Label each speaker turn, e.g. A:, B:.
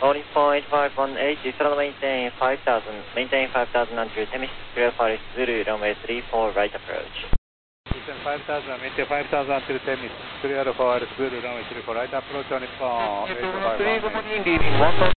A: Boarding point 518, Israel maintain 5000 under Temis, clear for Zulu, runway 34, right approach.
B: Houston 5000, maintain 5000 until Temis, clear for Zulu, runway 34, right approach on Nippon.
A: 3 good morning, leading 1,000